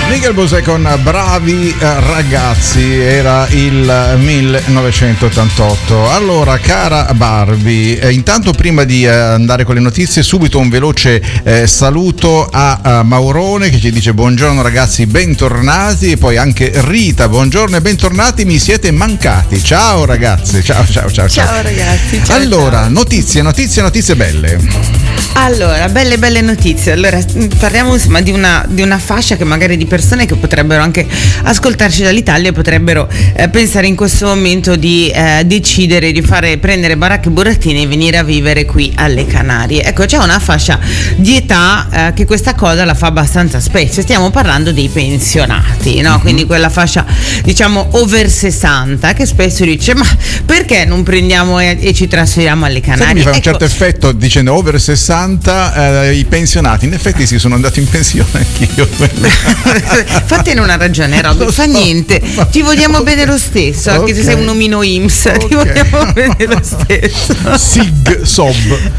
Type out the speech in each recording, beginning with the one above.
Miguel Bosé con Bravi ragazzi, era il 1988. Allora, cara Barbie, intanto prima di andare con le notizie, subito un veloce saluto a Maurone che ci dice buongiorno ragazzi, bentornati, e poi anche Rita, buongiorno e bentornati, mi siete mancati. Ciao ragazzi, ciao. Ciao ragazzi. Ciao, allora, ciao. Notizie belle. Allora, belle notizie. Allora, parliamo insomma di una fascia che magari di persone che potrebbero anche ascoltarci dall'Italia potrebbero pensare in questo momento di decidere di prendere baracche e burattini e venire a vivere qui alle Canarie. Ecco, c'è una fascia di età che questa cosa la fa abbastanza spesso. Stiamo parlando dei pensionati, no? Quindi quella fascia, diciamo, over 60 che spesso dice ma perché non prendiamo e ci trasferiamo alle Canarie? Sai che mi fa un ecco, certo effetto dicendo over 60 i pensionati, in effetti sì, sono andato in pensione anch'io. Fatene una ragione, Robby, fa niente, ti vogliamo bene lo stesso, anche se sei un omino IMSS, ti vogliamo bene lo stesso. Sig, Sob.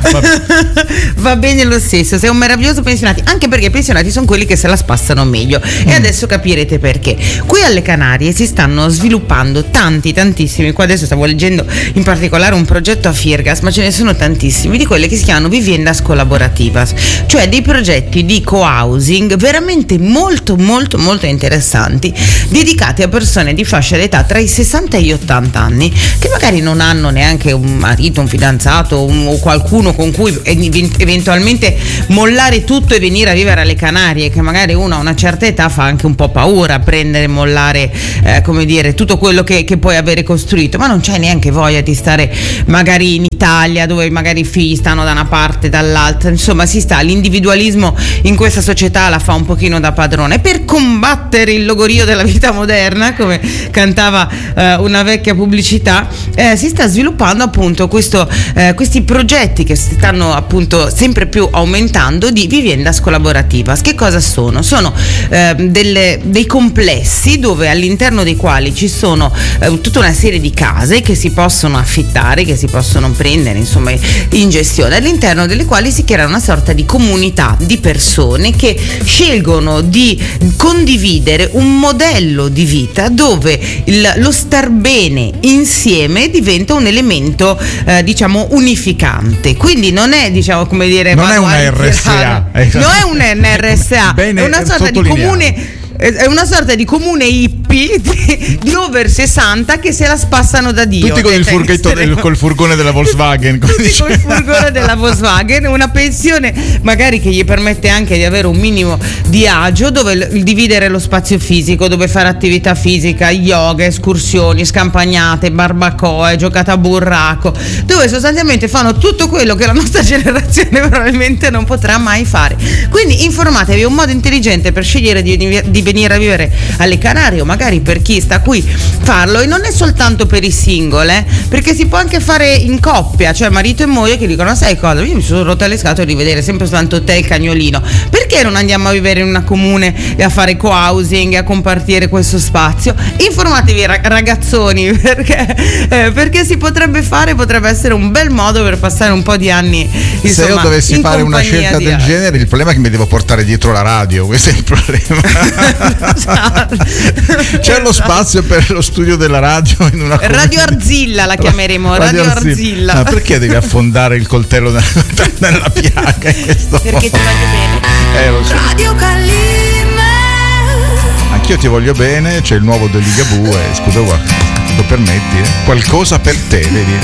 Va bene lo stesso, sei un meraviglioso pensionato, anche perché i pensionati sono quelli che se la spassano meglio e adesso capirete perché. Qui alle Canarie si stanno sviluppando tantissimi, qua adesso stavo leggendo in particolare un progetto a Firgas, ma ce ne sono tantissimi, di quelle che si chiamano viviendas collaborativas, cioè dei progetti di co-housing veramente molto interessanti, dedicati a persone di fascia d'età tra i 60 e gli 80 anni che magari non hanno neanche un marito, un fidanzato o qualcuno con cui eventualmente mollare tutto e venire a vivere alle Canarie, che magari uno a una certa età fa anche un po' paura a prendere e mollare come dire tutto quello che puoi avere costruito, ma non c'hai neanche voglia di stare magari in Italia dove magari i figli stanno da una parte e dall'altra, insomma l'individualismo in questa società la fa un pochino da padrone. Per combattere il logorio della vita moderna, come cantava una vecchia pubblicità, si sta sviluppando appunto questi progetti che stanno appunto sempre più aumentando di viviendas collaborativas. Che cosa sono? Sono dei complessi dove all'interno dei quali ci sono tutta una serie di case che si possono affittare, che si possono prendere insomma in gestione, all'interno delle quali si crea una sorta di comunità di persone che scelgono di condividere un modello di vita dove lo star bene insieme diventa un elemento diciamo unificante. Quindi non è, diciamo, come dire, non è una RSA, non è un RSA, è una sorta di comune. È una sorta di comune hippie di over 60 che se la spassano da Dio. Tutti con col furgone della Volkswagen. Tutti con il furgone della Volkswagen, una pensione magari che gli permette anche di avere un minimo di agio, dove dividere lo spazio fisico, dove fare attività fisica, yoga, escursioni, scampagnate, barbacoa, giocata a burraco, dove sostanzialmente fanno tutto quello che la nostra generazione probabilmente non potrà mai fare. Quindi informatevi, è un modo intelligente per scegliere di venire a vivere alle Canarie, o magari per chi sta qui farlo, e non è soltanto per i single, perché si può anche fare in coppia, cioè marito e moglie che dicono sai cosa, io mi sono rotta le scatole di vedere sempre soltanto te e il cagnolino, perché non andiamo a vivere in una comune e a fare co-housing e a compartire questo spazio? Informatevi ragazzoni, perché si potrebbe essere un bel modo per passare un po' di anni, insomma, se io dovessi fare una scelta del genere, il problema è che mi devo portare dietro la radio, questo è il problema. C'è lo spazio per lo studio della radio in una Radio Arzilla la chiameremo, Radio Arzilla. Ma perché devi affondare il coltello nella piaga in questo perché ti voglio bene. Lo so. Radio Calime. Anch'io ti voglio bene, c'è il nuovo del Ligabue, scusa, guarda, lo permetti? Qualcosa per te, vedi?